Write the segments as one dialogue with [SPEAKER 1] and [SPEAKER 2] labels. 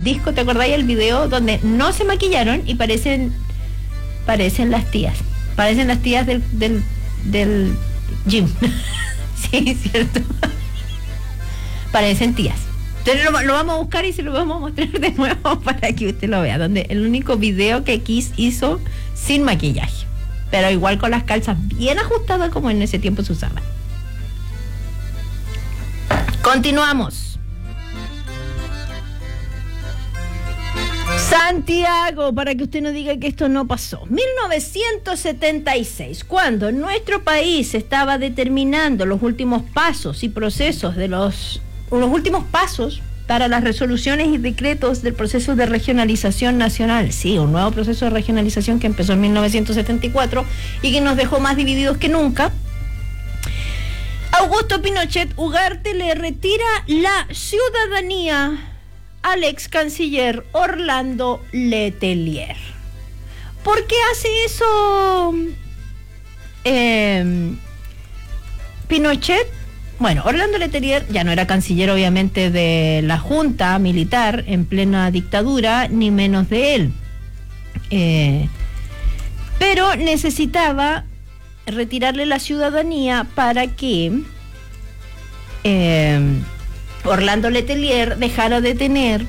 [SPEAKER 1] disco, ¿te acordáis el video donde no se maquillaron y parecen las tías? Parecen las tías del gym. Sí, cierto. Parecen tías. Entonces lo vamos a buscar y se lo vamos a mostrar de nuevo para que usted lo vea, donde el único video que Kiss hizo sin maquillaje, pero igual con las calzas bien ajustadas como en ese tiempo se usaban. Continuamos. Santiago, para que usted no diga que esto no pasó. 1976, cuando nuestro país estaba determinando los últimos pasos y procesos de los últimos pasos para las resoluciones y decretos del proceso de regionalización nacional. Sí, un nuevo proceso de regionalización que empezó en 1974 y que nos dejó más divididos que nunca. Augusto Pinochet Ugarte le retira la ciudadanía al ex canciller Orlando Letelier. ¿Por qué hace eso Pinochet? Bueno, Orlando Letelier ya no era canciller, obviamente, de la Junta Militar en plena dictadura, ni menos de él. Pero necesitaba retirarle la ciudadanía para que Orlando Letelier dejara de tener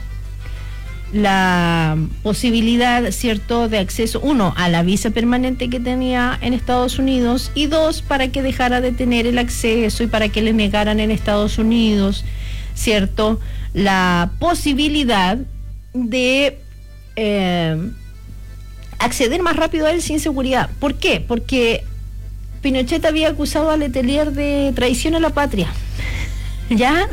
[SPEAKER 1] la posibilidad, ¿cierto?, de acceso, uno, a la visa permanente que tenía en Estados Unidos, y dos, para que dejara de tener el acceso y para que le negaran en Estados Unidos, ¿cierto?, la posibilidad de acceder más rápido a él sin seguridad. ¿Por qué? Porque Pinochet había acusado a Letelier de traición a la patria. ¿Ya?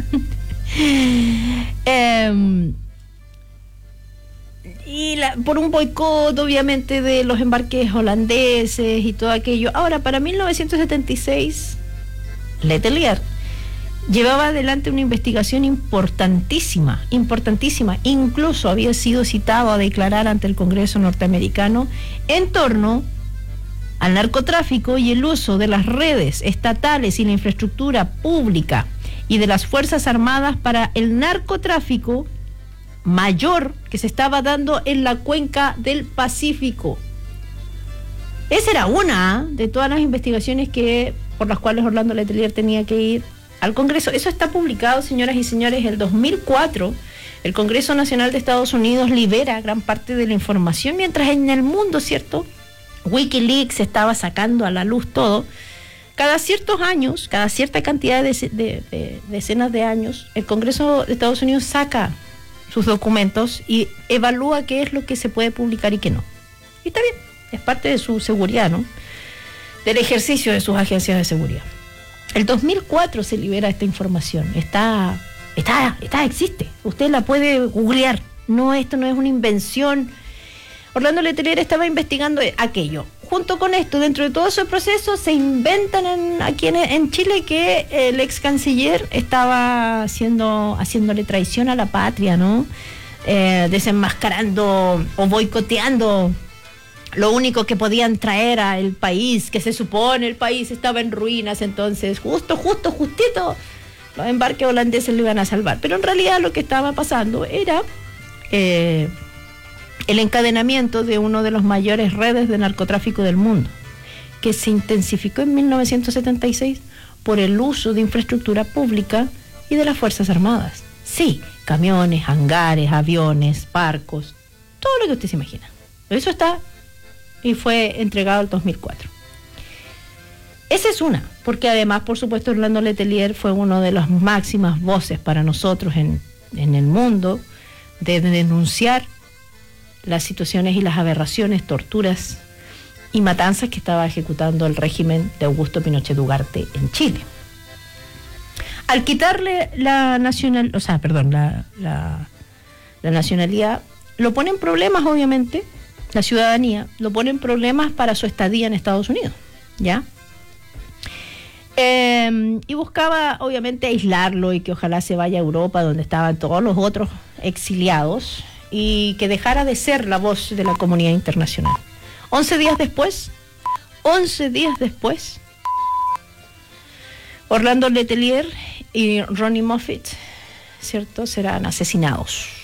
[SPEAKER 1] Por un boicot, obviamente, de los embarques holandeses y todo aquello. Ahora, para 1976, Letelier llevaba adelante una investigación importantísima. Incluso había sido citado a declarar ante el Congreso norteamericano en torno al narcotráfico y el uso de las redes estatales y la infraestructura pública y de las Fuerzas Armadas para el narcotráfico mayor que se estaba dando en la cuenca del Pacífico. Esa era una de todas las investigaciones por las cuales Orlando Letelier tenía que ir al Congreso. Eso está publicado, señoras y señores. El 2004, el Congreso Nacional de Estados Unidos libera gran parte de la información, mientras en el mundo, ¿cierto?, WikiLeaks estaba sacando a la luz todo. Cada ciertos años, cada cierta cantidad de decenas de años, el Congreso de Estados Unidos saca sus documentos y evalúa qué es lo que se puede publicar y qué no. Y está bien, es parte de su seguridad, ¿no?, del ejercicio de sus agencias de seguridad. El 2004 se libera esta información. Existe. Usted la puede googlear. No, esto no es una invención. Orlando Letelier estaba investigando aquello. Junto con esto, dentro de todo ese proceso, se inventan aquí en Chile que el ex canciller estaba haciéndole traición a la patria, ¿no? Desenmascarando o boicoteando lo único que podían traer al país, que se supone el país estaba en ruinas, entonces justito, los embarques holandeses lo iban a salvar. Pero en realidad lo que estaba pasando era el encadenamiento de uno de los mayores redes de narcotráfico del mundo, que se intensificó en 1976 por el uso de infraestructura pública y de las Fuerzas Armadas. Sí, camiones, hangares, aviones, barcos, todo lo que usted se imagina. Eso está y fue entregado el 2004. Esa es una, porque además, por supuesto, Orlando Letelier fue una de las máximas voces para nosotros en el mundo de denunciar las situaciones y las aberraciones, torturas y matanzas que estaba ejecutando el régimen de Augusto Pinochet Ugarte en Chile. Al quitarle la nacionalidad, lo pone en problemas, obviamente, la ciudadanía, lo pone en problemas para su estadía en Estados Unidos, ¿ya? Y buscaba, obviamente, aislarlo y que ojalá se vaya a Europa, donde estaban todos los otros exiliados, y que dejara de ser la voz de la comunidad internacional. 11 días después, Orlando Letelier y Ronnie Moffitt, ¿cierto?, serán asesinados